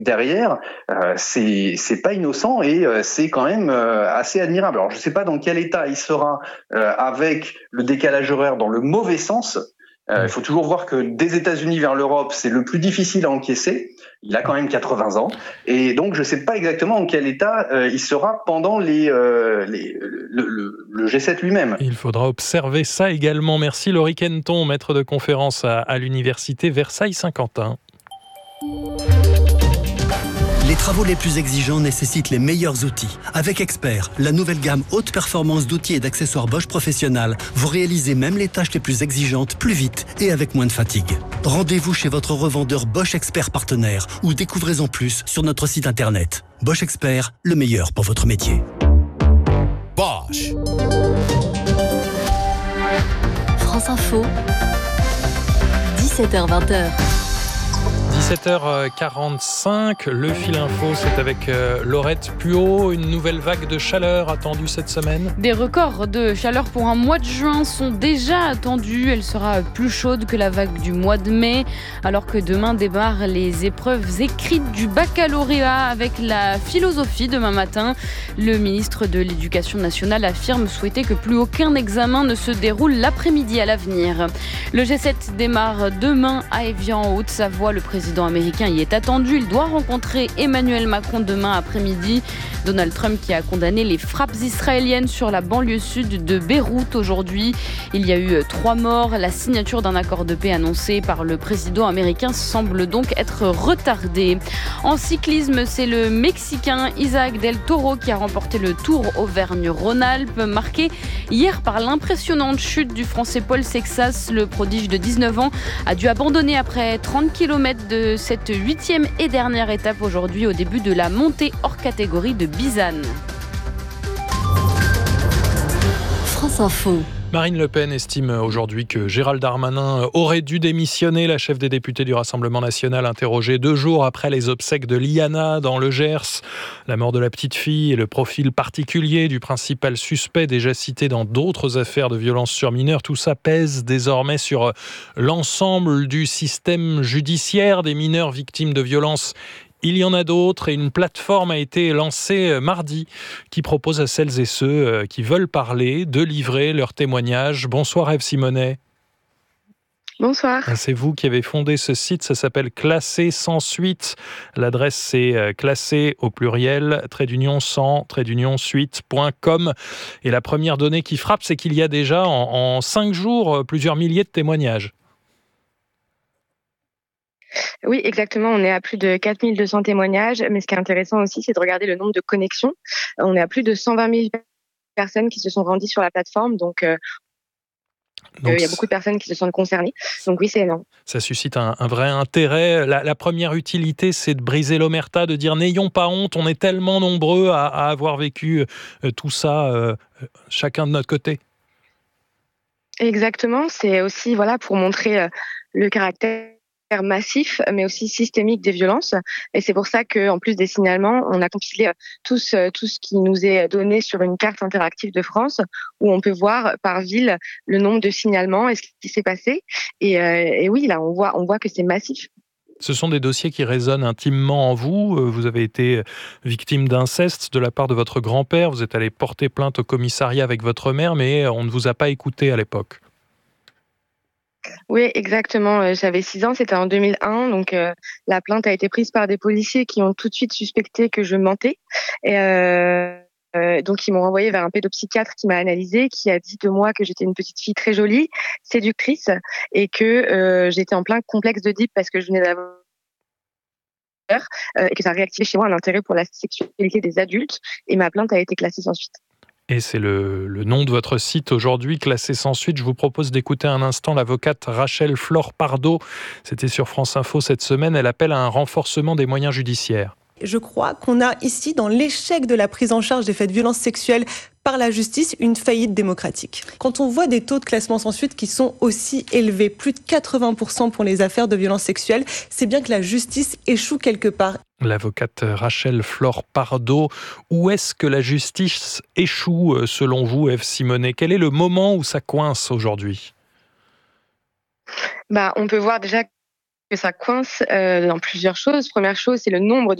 derrière, c'est pas innocent et c'est quand même assez admirable. Alors je sais pas dans quel état il sera avec le décalage horaire dans le mauvais sens. Il faut toujours voir que des États-Unis vers l'Europe, c'est le plus difficile à encaisser. Il a quand même 80 ans. Et donc, je ne sais pas exactement en quel état il sera pendant le G7 lui-même. Il faudra observer ça également. Merci Laurie Kenton, maître de conférence à l'université Versailles-Saint-Quentin. Les travaux les plus exigeants nécessitent les meilleurs outils. Avec Expert, la nouvelle gamme haute performance d'outils et d'accessoires Bosch Professionnal, vous réalisez même les tâches les plus exigeantes plus vite et avec moins de fatigue. Rendez-vous chez votre revendeur Bosch Expert partenaire ou découvrez-en plus sur notre site internet. Bosch Expert, le meilleur pour votre métier. Bosch. France Info, 17h-20h. 17h45, le fil info, c'est avec Laurette Puot. Une nouvelle vague de chaleur attendue cette semaine. Des records de chaleur pour un mois de juin sont déjà attendus. Elle sera plus chaude que la vague du mois de mai, alors que demain démarrent les épreuves écrites du baccalauréat avec la philosophie demain matin. Le ministre de l'Éducation nationale affirme souhaiter que plus aucun examen ne se déroule l'après-midi à l'avenir. Le G7 démarre demain à Évian en Haute-Savoie. Le président américain y est attendu. Il doit rencontrer Emmanuel Macron demain après-midi. Donald Trump qui a condamné les frappes israéliennes sur la banlieue sud de Beyrouth aujourd'hui. Il y a eu 3 morts. La signature d'un accord de paix annoncé par le président américain semble donc être retardée. En cyclisme, c'est le Mexicain Isaac Del Toro qui a remporté le Tour Auvergne-Rhône-Alpes, marqué hier par l'impressionnante chute du Français Paul Sexas. Le prodige de 19 ans a dû abandonner après 30 km de cette 8e et dernière étape aujourd'hui au début de la montée hors catégorie de Bizane. France Info. Marine Le Pen estime aujourd'hui que Gérald Darmanin aurait dû démissionner. La chef des députés du Rassemblement national interrogée 2 jours après les obsèques de Liana dans le Gers. La mort de la petite fille et le profil particulier du principal suspect déjà cité dans d'autres affaires de violence sur mineurs. Tout ça pèse désormais sur l'ensemble du système judiciaire des mineurs victimes de violences. Il y en a d'autres et une plateforme a été lancée mardi qui propose à celles et ceux qui veulent parler de livrer leurs témoignages. Bonsoir Ève Simonet. Bonsoir. C'est vous qui avez fondé ce site, ça s'appelle Classé sans suite. L'adresse c'est classé au pluriel, _sans_suite.com. Et la première donnée qui frappe, c'est qu'il y a déjà en 5 jours plusieurs milliers de témoignages. Oui, exactement. On est à plus de 4200 témoignages. Mais ce qui est intéressant aussi, c'est de regarder le nombre de connexions. On est à plus de 120 000 personnes qui se sont rendues sur la plateforme. Donc il y a beaucoup de personnes qui se sentent concernées. Donc oui, c'est énorme. Ça suscite un vrai intérêt. La première utilité, c'est de briser l'omerta, de dire n'ayons pas honte, on est tellement nombreux à avoir vécu tout ça, chacun de notre côté. Exactement. C'est aussi pour montrer le caractère massif, mais aussi systémique des violences. Et c'est pour ça qu'en plus des signalements, on a compilé tout ce qui nous est donné sur une carte interactive de France, où on peut voir par ville le nombre de signalements et ce qui s'est passé. Et oui, là, on voit que c'est massif. Ce sont des dossiers qui résonnent intimement en vous. Vous avez été victime d'inceste de la part de votre grand-père. Vous êtes allé porter plainte au commissariat avec votre mère, mais on ne vous a pas écouté à l'époque. Oui, exactement. J'avais 6 ans, c'était en 2001. Donc, la plainte a été prise par des policiers qui ont tout de suite suspecté que je mentais. Et donc, ils m'ont renvoyé vers un pédopsychiatre qui m'a analysée, qui a dit de moi que j'étais une petite fille très jolie, séductrice, et que j'étais en plein complexe d'Oedipe parce que je venais d'avoir et que ça a réactivé chez moi un intérêt pour la sexualité des adultes. Et ma plainte a été classée sans suite. Et c'est le nom de votre site aujourd'hui, Classé sans suite. Je vous propose d'écouter un instant l'avocate Rachel Flore Pardo. C'était sur France Info cette semaine. Elle appelle à un renforcement des moyens judiciaires. Je crois qu'on a ici, dans l'échec de la prise en charge des faits de violence sexuelle par la justice, une faillite démocratique. Quand on voit des taux de classement sans suite qui sont aussi élevés, plus de 80% pour les affaires de violence sexuelle, c'est bien que la justice échoue quelque part. L'avocate Rachel Flore Pardo, où est-ce que la justice échoue selon vous, Ève Simonet ? Quel est le moment où ça coince aujourd'hui ? On peut voir déjà que ça coince dans plusieurs choses. Première chose, c'est le nombre